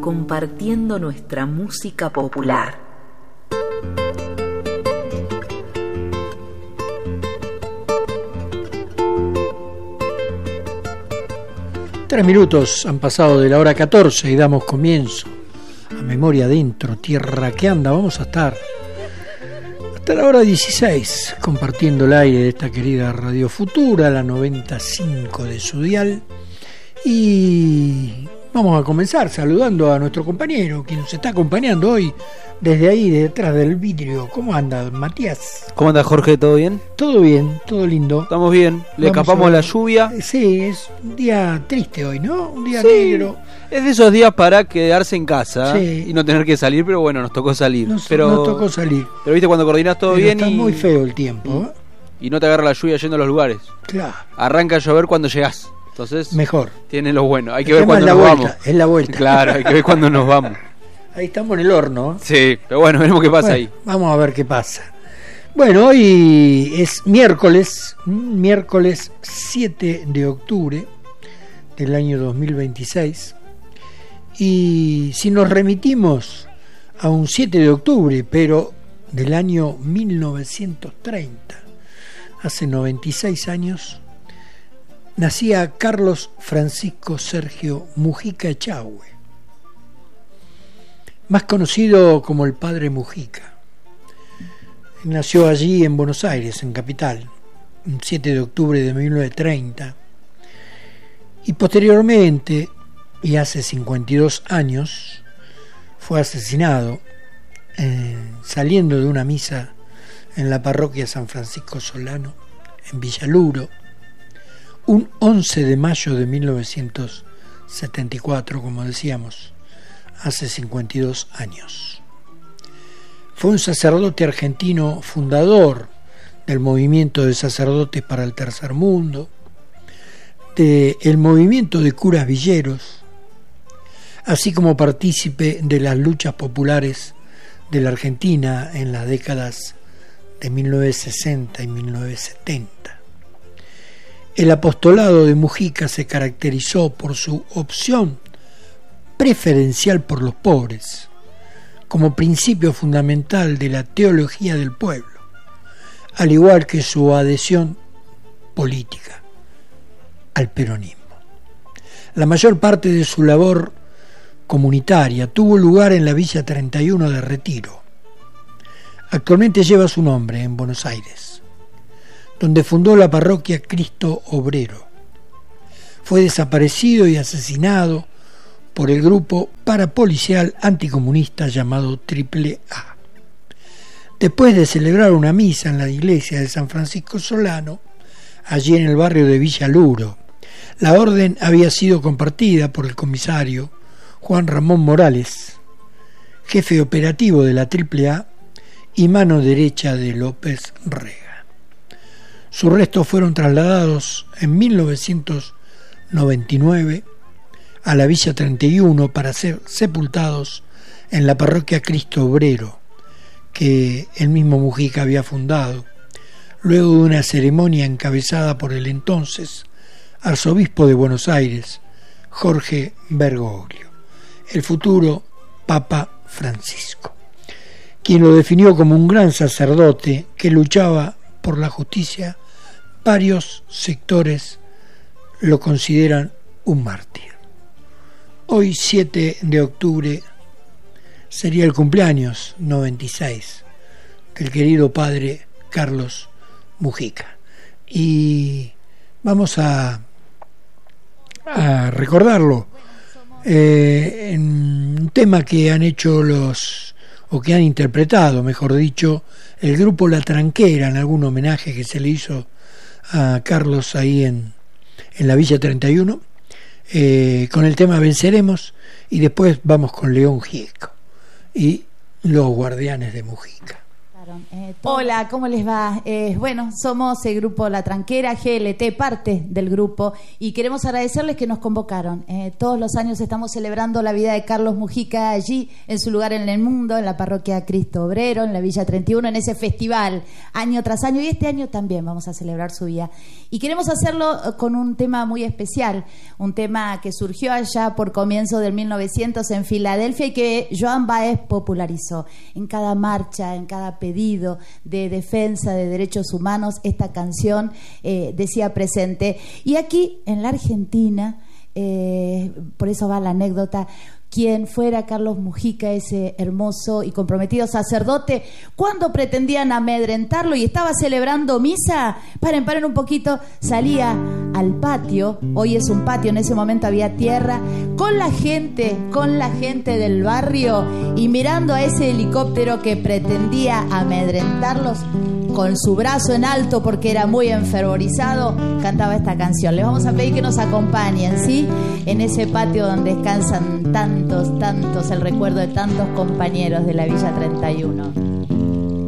compartiendo nuestra música popular. Tres minutos han pasado de la hora 14 y damos comienzo a Memoria Adentro, Tierra que Anda. Vamos a estar hasta la hora 16 compartiendo el aire de esta querida Radio Futura, la 95 de su dial. Y vamos a comenzar saludando a nuestro compañero, quien nos está acompañando hoy desde ahí, detrás del vidrio. ¿Cómo anda, Matías? ¿Cómo anda, Jorge? ¿Todo bien? Todo bien, todo lindo. Estamos bien. Le escapamos a la lluvia. Sí, es un día triste hoy, ¿no? Un día sí, negro. Es de esos días para quedarse en casa, sí, y no tener que salir, pero bueno, nos tocó salir. Nos tocó salir. Pero viste cuando coordinás todo pero bien está muy feo el tiempo, ¿eh? Y no te agarra la lluvia yendo a los lugares. Claro. Arranca a llover cuando llegás. Entonces, mejor. Tiene lo bueno. Hay que ver cuándo nos vamos. Es la vuelta. Claro, hay que ver cuándo nos vamos. Ahí estamos en el horno. Sí, pero bueno, veremos qué pasa ahí. Vamos a ver qué pasa. Bueno, hoy es miércoles 7 de octubre del año 2026. Y si nos remitimos a un 7 de octubre, pero del año 1930, hace 96 años, nacía Carlos Francisco Sergio Mujica Echagüe, más conocido como el Padre Mujica. Nació allí en Buenos Aires, en Capital, el 7 de octubre de 1930, y posteriormente, y hace 52 años, fue asesinado saliendo de una misa en la parroquia San Francisco Solano, en Villaluro, un 11 de mayo de 1974, como decíamos, hace 52 años. Fue un sacerdote argentino fundador del movimiento de sacerdotes para el tercer mundo, del movimiento de curas villeros, así como partícipe de las luchas populares de la Argentina en las décadas de 1960 y 1970. El apostolado de Mujica se caracterizó por su opción preferencial por los pobres, como principio fundamental de la teología del pueblo, al igual que su adhesión política al peronismo. La mayor parte de su labor comunitaria tuvo lugar en la Villa 31 de Retiro. Actualmente lleva su nombre en Buenos Aires, donde fundó la parroquia Cristo Obrero. Fue desaparecido y asesinado por el grupo parapolicial anticomunista llamado AAA. Después de celebrar una misa en la iglesia de San Francisco Solano, allí en el barrio de Villaluro, la orden había sido compartida por el comisario Juan Ramón Morales, jefe operativo de la AAA y mano derecha de López Rega. Sus restos fueron trasladados en 1999 a la Villa 31 para ser sepultados en la parroquia Cristo Obrero, que el mismo Mujica había fundado, luego de una ceremonia encabezada por el entonces arzobispo de Buenos Aires, Jorge Bergoglio, el futuro Papa Francisco, quien lo definió como un gran sacerdote que luchaba por la justicia. Varios sectores lo consideran un mártir. Hoy, 7 de octubre, sería el cumpleaños 96 del querido padre Carlos Mujica. Y vamos a recordarlo en un tema que han hecho que han interpretado, mejor dicho, el grupo La Tranquera, en algún homenaje que se le hizo a Carlos ahí en la Villa 31, con el tema Venceremos, y después vamos con León Gieco y Los Guardianes de Mujica. Hola, ¿cómo les va? Bueno, somos el grupo La Tranquera, GLT, parte del grupo, y queremos agradecerles que nos convocaron. Todos los años estamos celebrando la vida de Carlos Mujica allí, en su lugar en el mundo, en la parroquia Cristo Obrero, en la Villa 31, en ese festival, año tras año, y este año también vamos a celebrar su vida. Y queremos hacerlo con un tema muy especial, un tema que surgió allá por comienzo del 1900 en Filadelfia y que Joan Baez popularizó. En cada marcha, en cada pedido de defensa de derechos humanos, esta canción decía presente. Y aquí, en la Argentina, por eso va la anécdota, quien fuera Carlos Mujica, ese hermoso y comprometido sacerdote, cuando pretendían amedrentarlo y estaba celebrando misa, paren un poquito, salía al patio, hoy es un patio, en ese momento había tierra, con la gente del barrio, y mirando a ese helicóptero que pretendía amedrentarlos, con su brazo en alto porque era muy enfervorizado, cantaba esta canción. Les vamos a pedir que nos acompañen, ¿sí? En ese patio donde descansan tantos, el recuerdo de tantos compañeros de la Villa 31.